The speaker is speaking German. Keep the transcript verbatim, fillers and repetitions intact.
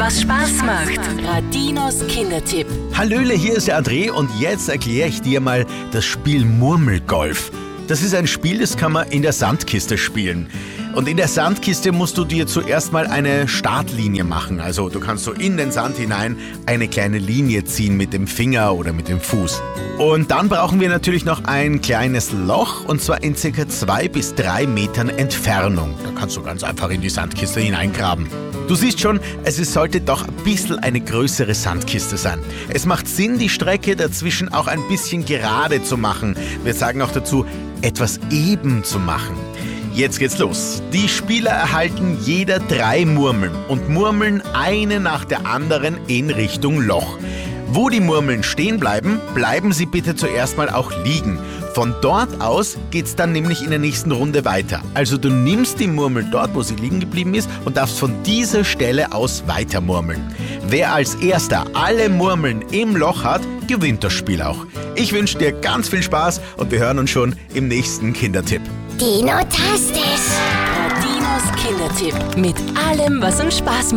was Spaß macht. Radinos Kindertipp. Hallöle, hier ist der André und jetzt erkläre ich dir mal das Spiel Murmelgolf. Das ist ein Spiel, das kann man in der Sandkiste spielen. Und in der Sandkiste musst du dir zuerst mal eine Startlinie machen. Also du kannst so in den Sand hinein eine kleine Linie ziehen mit dem Finger oder mit dem Fuß. Und dann brauchen wir natürlich noch ein kleines Loch, und zwar in circa zwei bis drei Metern Entfernung. Da kannst du ganz einfach in die Sandkiste hineingraben. Du siehst schon, es sollte doch ein bisschen eine größere Sandkiste sein. Es macht Sinn, die Strecke dazwischen auch ein bisschen gerade zu machen. Wir sagen auch dazu, etwas eben zu machen. Jetzt geht's los. Die Spieler erhalten jeder drei Murmeln und murmeln eine nach der anderen in Richtung Loch. Wo die Murmeln stehen bleiben, bleiben sie bitte zuerst mal auch liegen. Von dort aus geht's dann nämlich in der nächsten Runde weiter. Also du nimmst die Murmel dort, wo sie liegen geblieben ist, und darfst von dieser Stelle aus weiter murmeln. Wer als erster alle Murmeln im Loch hat, gewinnt das Spiel auch. Ich wünsche dir ganz viel Spaß und wir hören uns schon im nächsten Kindertipp. Dino-tastisch. Radinos Kindertipp. Mit allem, was uns Spaß macht.